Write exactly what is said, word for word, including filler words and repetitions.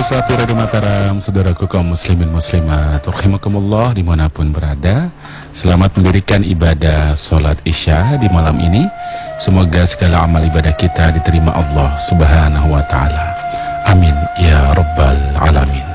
Pemirsa Radio Mataram, saudaraku kaum muslimin muslimat, rahimakumullah dimanapun berada. Selamat mendirikan ibadah sholat isya di malam ini. Semoga segala amal ibadah kita diterima Allah subhanahu wa ta'ala. Amin ya rabbal alamin.